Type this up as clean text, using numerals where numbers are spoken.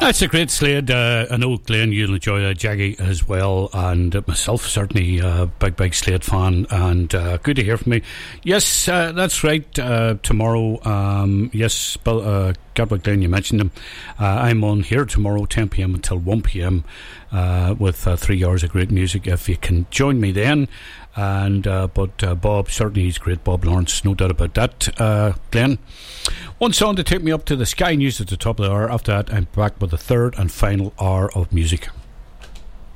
That's a great Slade. I know, Glenn, you'll enjoy that. Jackie as well, and myself, certainly big Slade fan, and good to hear from you. Yes, that's right. Tomorrow, yes, Gilbert Glenn, you mentioned him. I'm on here tomorrow, 10 p.m. until 1 p.m. With 3 hours of great music. If you can join me then. And but Bob, certainly he's great, Bob Lawrence, no doubt about that. Glenn, one song to take me up to the Sky News at the top of the hour. After that, I'm back with the third and final hour of music.